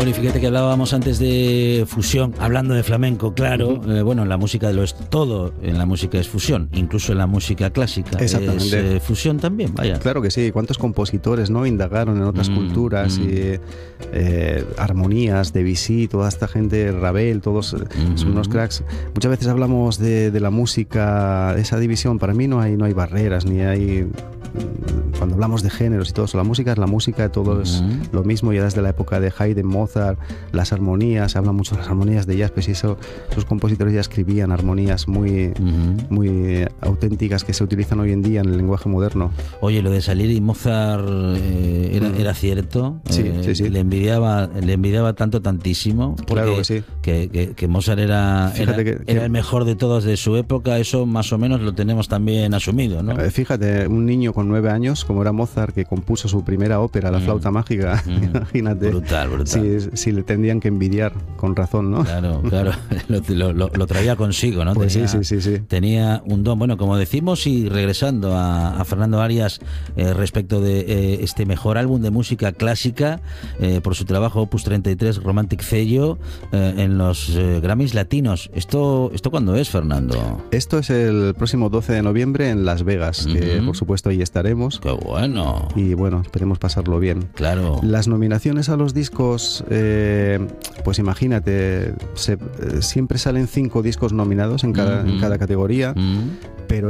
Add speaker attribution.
Speaker 1: Bueno, y fíjate que hablábamos antes de fusión, hablando de flamenco, claro. Bueno, en la música lo es todo, en la música es fusión, incluso en la música clásica
Speaker 2: exactamente.
Speaker 1: es fusión también, vaya.
Speaker 2: Claro que sí, cuántos compositores no indagaron en otras culturas y armonías, Debussy, toda esta gente, Ravel, todos son unos cracks. Muchas veces hablamos de la música, esa división, para mí no hay barreras, ni hay... Cuando hablamos de géneros y todo eso, la música es la música, todo es lo mismo, ya desde la época de Haydn, Mozart, las armonías, se habla mucho de las armonías de jazz, pues esos compositores ya escribían armonías muy auténticas que se utilizan hoy en día en el lenguaje moderno.
Speaker 1: Oye, lo de Salieri y Mozart era cierto.
Speaker 2: Sí.
Speaker 1: Le envidiaba tantísimo, porque
Speaker 2: claro que sí.
Speaker 1: Que Mozart era el mejor de todos de su época, eso más o menos lo tenemos también asumido, ¿no?
Speaker 2: Fíjate, un niño con 9 años, como era Mozart, que compuso su primera ópera, La flauta mágica, imagínate.
Speaker 1: Brutal.
Speaker 2: Si le tendrían que envidiar, con razón, ¿no?
Speaker 1: Claro, lo traía consigo, ¿no?
Speaker 2: Pues sí.
Speaker 1: Tenía un don. Bueno, como decimos, y regresando a Fernando Arias respecto de este mejor álbum de música clásica, por su trabajo Opus 33, Romantic Cello, en los Grammys Latinos. ¿Esto cuándo es, Fernando?
Speaker 2: Esto es el próximo 12 de noviembre en Las Vegas, que por supuesto ahí estaremos.
Speaker 1: ¡Qué bueno!
Speaker 2: Y bueno, esperemos pasarlo bien.
Speaker 1: Claro.
Speaker 2: Las nominaciones a los discos, pues imagínate, siempre salen 5 discos nominados en cada categoría.